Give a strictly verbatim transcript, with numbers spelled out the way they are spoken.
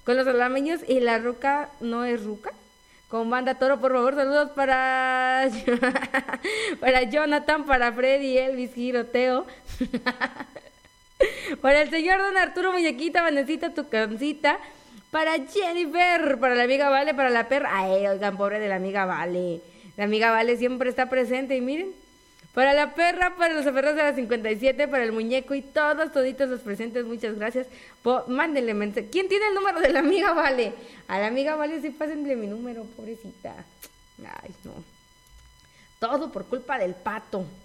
con los alameños y la ruca no es ruca. Con banda Toro, por favor, saludos para para Jonathan, para Freddy, Elvis, Giroteo. Para el señor Don Arturo Muñequita, Vanesita, Tucancita. Para Jennifer, para la amiga Vale, para la perra. Ay, oigan, pobre de la amiga Vale. La amiga Vale siempre está presente y miren. Para la perra, para los aferros de la cincuenta y siete, para el muñeco y todos, toditos los presentes, muchas gracias. Po mándenle mensaje. ¿Quién tiene el número de la amiga Vale? A la amiga Vale sí, pásenle mi número, pobrecita. Ay, no. Todo por culpa del pato.